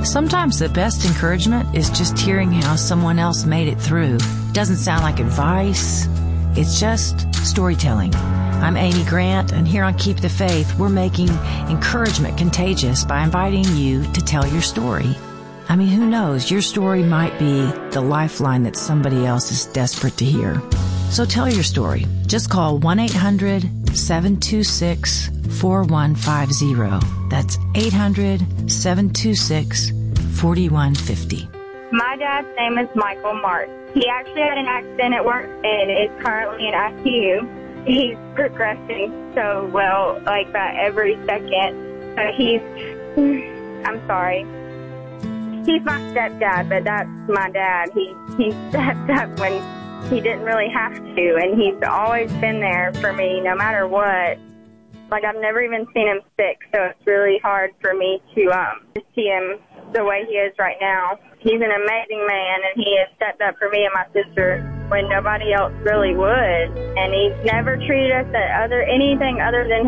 Sometimes the best encouragement is just hearing how someone else made it through. It doesn't sound like advice. It's just storytelling. I'm Amy Grant, and here on Keep the Faith, we're making encouragement contagious by inviting you to tell your story. I mean, who knows? Your story might be the lifeline that somebody else is desperate to hear. So tell your story. Just call 1-800-726-4150. That's 800-726-4150. My dad's name is Michael Martin. He actually had an accident at work and is currently in ICU. He's progressing so well, like that every second. So I'm sorry. He's my stepdad, but that's my dad. He stepped up when he didn't really have to, and he's always been there for me no matter what. Like, I've never even seen him sick, so it's really hard for me to see him the way he is right now. He's an amazing man, and he has stepped up for me and my sister when nobody else really would. And he's never treated us anything other than